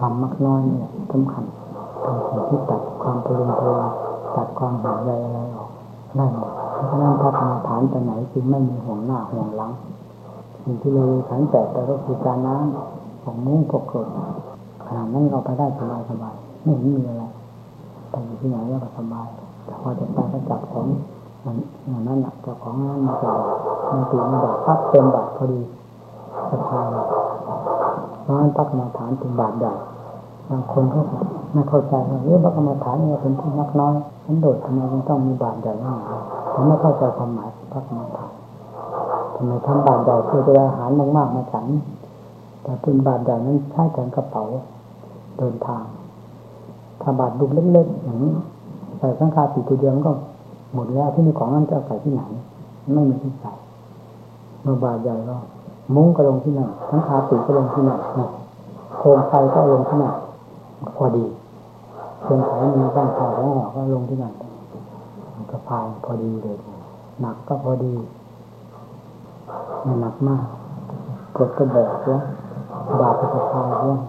ความมักน้อยเนี่ยสำคัญเป็นสิ่งที่ตัดความพลุงพลังตัดความห่วงใยอะไรออกได้หมดเพราะฉะนั้นพระกรรมฐานไปไหนจึงไม่มีห่วงหน้าห่วงหลังสิ่งที่เราขันแตกไปก็คือการน้ำของมุ้งพกกรดขนาดนั้นเราไปได้สบายไม่เห็นมีอะไรไปอยู่ที่ไหนก็สบายแต่พอจะไปก็จับของอย่างนั้นเจ้าของนั้นมาจับมันตีมาแบบปั๊บเต็มบาทพอดีสบายเพราะฉะนั้นพระกรรมฐานถึงบาทใหญ่บางคนเขาไม่เข้าใจว่าพระกรรมฐานเนี่ยเป็นผู้นักน้อยฉันโดดทำไมยังต้องมีบาทใหญ่มากผมไม่เข้าใจความหมายของพระกรรมฐานทำไมทำบาทใหญ่เพื่อจะได้อาหารมากๆมาฉันแต่เป็นบาทใหญ่นั้นใช้แทนกระเป๋าเดินทางถ้าบาทลูกเล็กๆอย่างนี้ใส่สังฆาติตัวเดียวมันก็หมดแล้วที่มีของนั่นจะใส่ที่ไหนไม่มีที่ใส่เมื่อบาทใหญ่ก็มุ้งก็ลงที่นั่นสังฆาติก็ลงที่นั่นโคมไฟก็ลงที่นั่นพอดีเครื่องไขมีบ้างพอแล้วก็ลงที่นั่นมันก็พายพอดีเลยหนักก็พอดีไม่หนักมากกดก็แบบว่าบาทก็พายเรื่อง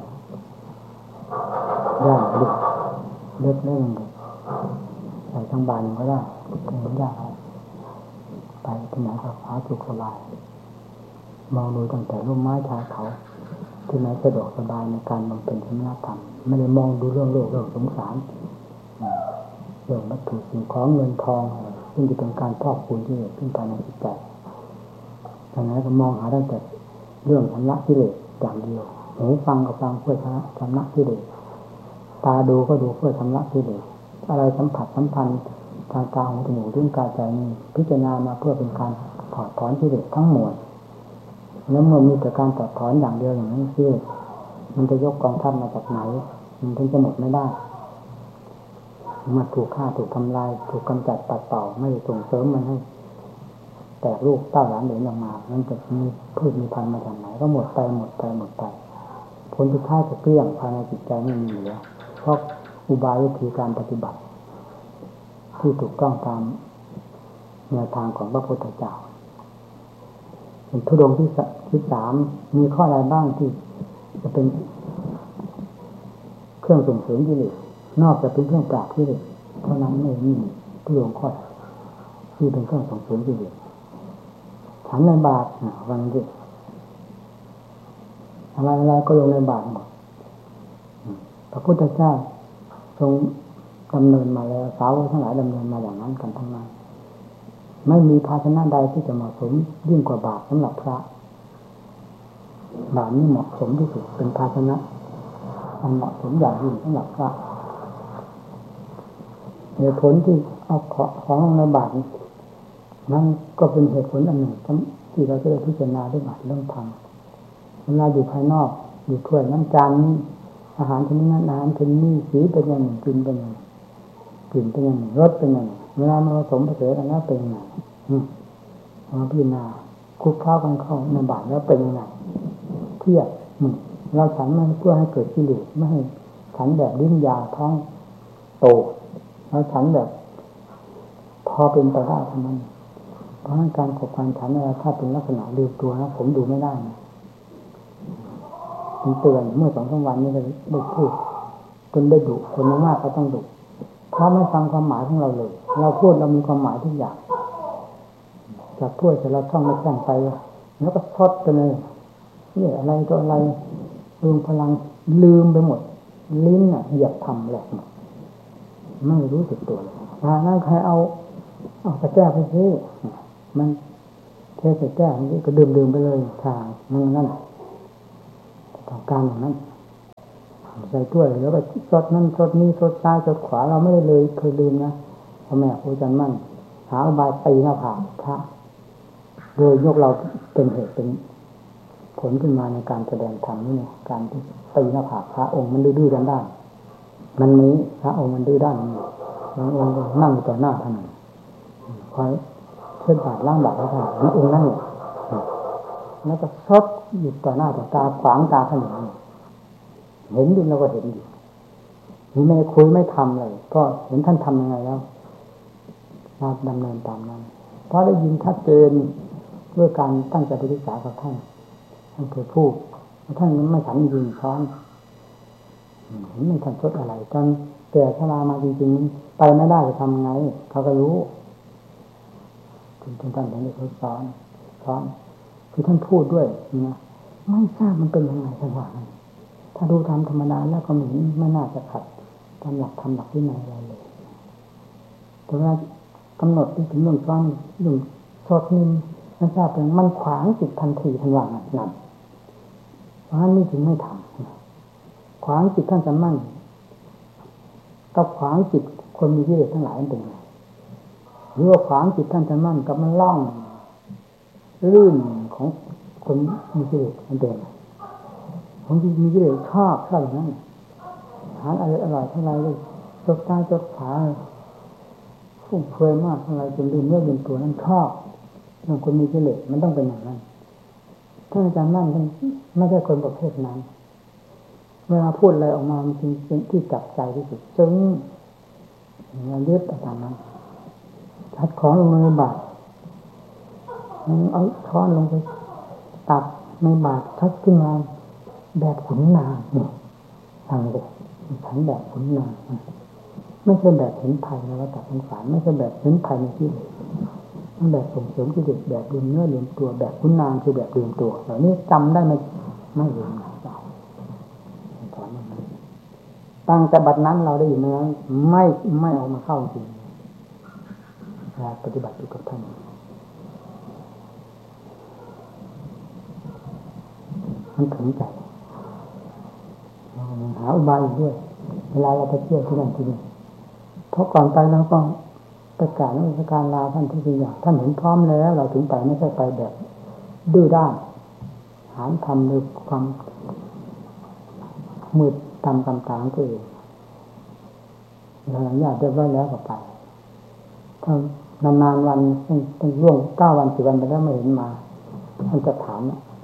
ย่างดึกเล็กเล่นใส่ทั้งบานก็ได้เป็นยากไปที่ไหนก็ฟ้าสุขสบายมองดูตั้งแต่ร่มไม้ชายเขาที่ไหนสะดวกสบายในการบำเพ็ญสมณธรรมไม่ได้มองดูเรื่องโลกเรื่องสงสารเรื่องวัตถุสิ่งของเงินทองซึ่งจะเป็นการพอกพูนที่เกิดขึ้นภายในจิตใจดังนั้นก็มองหาตั้งแต่เรื่องชำระกิเลสอย่างเดียวหูฟังก็ฟังเพื่อชำระกิเลสตาดูก็ดูเพื่อชำระกิเลสอะไรสัมผัสสัมพันธ์ทางตาหูจมูกลิ้นกายใจนี้พิจารณามาเพื่อเป็นการถอดถอนกิเลสทั้งหมดแล้วเมื่อมีแต่การถอดถอนอย่างเดียวอย่างนั้นคือมันจะยกกองทัพมาจากไหนมันถึงจะหมดไม่ได้มาถูกฆ่าถูกทำลายถูกกำจัดปัดเป่าไม่ส่งเสริมมันให้แตกลูกเต้าหลานเหลนออกมามันจะมีพืชมีพันธุ์มาจากไหนก็หมดไปผลสุดท้ายจะเกลี้ยงภายในจิตใจไม่มีเหลือเพราะอุบายวิธีการปฏิบัติที่ถูกต้องตามแนวทางของพระพุทธเจ้าเป็นธุดงค์ที่สามมีข้อใดบ้างที่จะเป็นเครื่องส่งเสริมกิเลสนอกจากเป็นเครื่องปราบกิเลสเท่านั้นไม่มีธุดงค์ข้อที่เป็นเครื่องส่งเสริมกิเลสฉันในบาตรวันนี้อะไรก็ลงในบาตรหมดพระพุทธเจ้าทรงดำเนินมาแล้วสาวกทั้งหลายดำเนินมาอย่างนั้นกันทั้งนั้นไม่มีภาชนะใดที่จะเหมาะสมยิ่งกว่าบาตรสำหรับพระบาตรนี่เหมาะสมที่สุดเป็นภาชนะอันเหมาะสมอย่างยิ่งสำหรับพระเหตุผลที่เอาของลงในบาตรนั่นก็เป็นเหตุผลอันหนึ่งที่เราจะได้พิจารณาด้วยบาตรเรื่องธรรมเวลาอยู่ภายนอกอยู่ถ้วยน้ำจานนี้อาหารชนิดนั้นอาหารชนิดนี้สีเป็นอย่างหนึ่งกลิ่นเป็นอย่างหนึ่งกลิ่นเป็นอย่างหนึ่งรสเป็นอย่างหนึ่งเวลามาผสมผสานกันแล้วเป็นยังไงมาพิจารณาคลุกเคล้ากันเข้าในบาตรแล้วเป็นยังไงเทียบเราฉันมันเพื่อให้เกิดกิเลสไม่ให้ฉันแบบลิ้นยาท้องโตเราฉันแบบพอเป็นไปได้ทั้งนั้นเพราะการขบการฉันอะไรถ้าเป็นลักษณะลืมตัวนะผมดูไม่ได้นะเตือนเมื่อ2-3 วันนี้ได้พูดจนได้ดุคนมากก็ต้องดุเพราะไม่ฟังความหมายของเราเลยเราพูดเรามีความหมายทุกอย่างจากพูดแต่เราท่องไม่แข่งไปแล้วก็ทอดไปเลยนี่อะไรตัวอะไรรวมพลังลืมไปหมดลิ้นเหยียบทำแหลกหมดไม่รู้สึกตัวเลยนั่นใครเอากระแจไปซิมันเทใส่แก้วนี่ก็ดื่มไปเลยทางนั่นต่อการอย่างนั้นใส่ถ้วยแล้วก็สดนั่นสดนี่สดซ้ายสดขวาเราไม่ได้เลยเคยลืมนะพ่อแม่ครูอาจารย์มั่นหาอุบายตีหน้าผากพระโดยยกเราเป็นเหตุเป็นผลขึ้นมาในการแสดงธรรมนี่การที่ตีหน้าผากพระองค์มันดื้อๆด้านมันนี้พระองค์มันดื้อด้านบางองค์ก็นั่งต่อหน้าท่านคอยเช็ดบาตรล้างบาตรให้ท่านนั่นองค์นั่งแล้วก็ซดอยู่ต่อหน้าต่อตาขวางตาท่านอย่างนี้เห็นอยู่เราก็เห็นอยู่นี่ไม่คุยไม่ทำเลยก็เห็นท่านทำยังไงแล้วดำเนินตามนั้นเพราะได้ยินชัดเจนด้วยการตั้งใจปฏิบัติกับท่านเคยพูดท่านไม่ฉันยืนช้อนไม่ทันทดอะไรตอนแก่ชรามาจริงๆไปไม่ได้จะทำไงเขาก็รู้ถึงท่านอย่างนี้เขาสอนคือท่านพูดด้วยนะไม่ทราบมันเป็นยังไงท่านว่าถ้าดูทำธรรมดาแล้วก็ไม่น่าจะขัดตามหลักธรรมหลักวินัยอะไรเลยแต่ว่ากำหนดที่ถึงเรื่องซ้อนเรื่องโทษนิ่มไม่ทราบเป็นมันขวางจิตทันทีทันว่านั่นเพราะฉะนั้นนี่ถึงไม่ทำขวางจิตท่านจะมั่นกับขวางจิตคนมีกิเลสทั้งหลายมันเป็นไงหรือว่าขวางจิตท่านจะมั่นกับมันล่องลื่นของคนมีกิเลสมันเป็นไงของที่มีกิเลสชอบอย่างนั้นทานอะไรอร่อยเท่าไรเลยจดตาจดขาฟุ่มเฟือยมากเท่าไรจนลืมเนื้อลืมตัวนั้นชอบเรื่องคนมีกิเลสมันต้องเป็นอย่างนั้นท่านอาจารย์มั่นท่านไม่ใช่คนประเภทนั้นเวลาพูดอะไรออกมามันเป็นที่จับใจที่สุดจึงเรายึดตามนั้นทัดของลงในบาตรเอาช้อนลงไปตักในบาตรทัดขึ้นมาแบบขุนนางนี่ฟังเลยฉันแบบขุนนางไม่ใช่แบบเห็นภัยในวัฏสงสารไม่ใช่แบบเห็นภัยในที่มันแบบส่งเสริมกิเลสแบบลืมเนื้อลืมตัวแบบขุนนางคือแบบลืมตัวเหล่านี้จำได้ไม่ลืมตั้งแต่บัดนั้นเราได้ยินเนื้อไม่ออกมาเข้าจริงปฏิบัติอยู่กับท่านมันถึงใจเราหาอุบายอีกด้วยเวลาเราไปเที่ยวที่นั่นที่นี่เพราะก่อนไปเราก็ประกาศราชการลาท่านทุกอย่างท่านเห็นพร้อมแล้วเราถึงไปไม่ใช่ไปแบบดื้อด้านหามทำด้วยความมืดตามกำตางตัวเองเราอนุญาตเรียบร้อยแล้วก็ไปถ้านานๆวันเป็นร่วง9 วัน10 วันไปแล้วไม่เห็นมาท่านจะถาม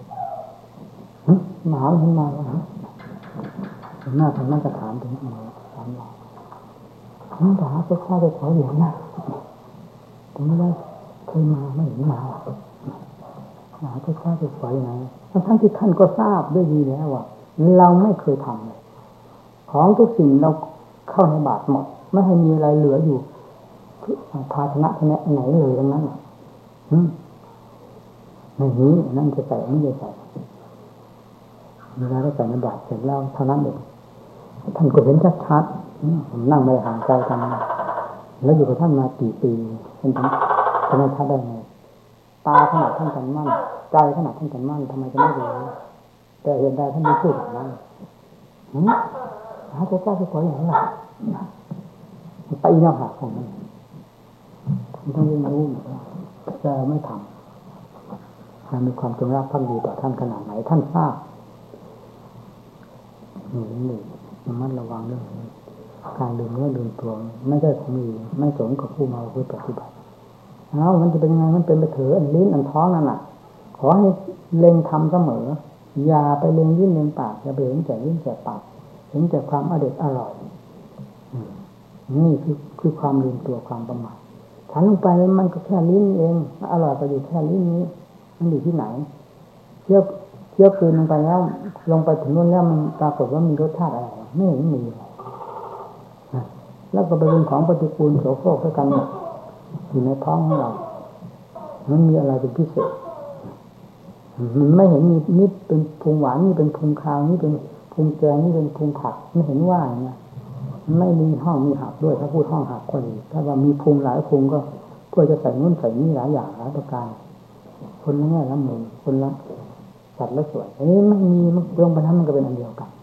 มาหาเห็นมาแล้วหน้าท่านนั่นจะถามถึงมาถามเราถามก็ข้าไปขอเหรียญนะผมไม่ได้เคยมาไม่เห็นมาหาก็ข้าไปขออย่างไรทั้งที่ท่านก็ทราบด้วยดีแล้วว่าเราไม่เคยทำเลยของทุกสิ่งเราเข้าในบาตรหมดไม่ให้มีอะไรเหลืออยู่ภาชนะไหนเลยทั้งนั้นในนี้นั่นจะใส่ไม่จะใส่เวลาได้ใส่ในบาตรเสร็จแล้วเท่านั้นเองท่านก็เห็นชัดๆผมนั่งไม่ได้ห่างใจกันแล้วอยู่กับท่านมากี่ปีท่านทำไมชัดได้ไงตาขนาดท่านกันมั่นใจขนาดท่านกันมั่นทำไมจะไม่รู้แต่เห็นได้ท่านไม่พูดอย่างนั้นหาตัวเจ้าไปขออย่างไรไปอีกแล้วค่ะของมันท่านยังรู้จะไม่ทำมีความจงรักภักดีต่อท่านขนาดไหนท่านทราบนี่ระมัดระวังเรื่องการลืมเนื้อลืมตัวไม่ใช่ของดีไม่สมกับผู้มาผู้ปฏิบัติมันจะเป็นยังไงมันเป็นไปเถอะอันลิ้นอันท้องนั่นน่ะขอให้เล็งทำเสมออย่าไปเล็งลิ้นเล็งปากอย่าไปเห็นแต่ลิ้นแต่ปากเห็นแต่ความอร่อยนี่คือความลืมตัวความประมาทฉันลงไปมันก็แค่ลิ้นเองอร่อยก็อยู่แค่ลิ้นนี้มันอยู่ที่ไหนเคี้ยวคืนลงไปแล้วลงไปถึงนู่นแล้วมันปรากฏว่ามีรสชาติอะไรไม่เห็นมีแล้วก็ไปเป็นของปฏิกูลโสโครกด้วยกันอยู่ในท้องของเรามันมีอะไรเป็นพิเศษมันไม่เห็นมีนี่เป็นพุงหวานนี่เป็นพุงคาวนี่เป็นพุงแกงนี่เป็นพุงผักไม่เห็นว่าอย่างนี้ไม่มีห้องมีหักด้วยถ้าพูดห้องหักก็ดีถ้าว่ามีพุงหลายพุงก็เพื่อจะใส่นู่นใส่นี่หลายอย่างหลายประการคนละแง่ละมุมคนละสัดละส่วนอันนี้ไม่มีมันลงไปทั้งมันก็เป็นอันเดียวกัน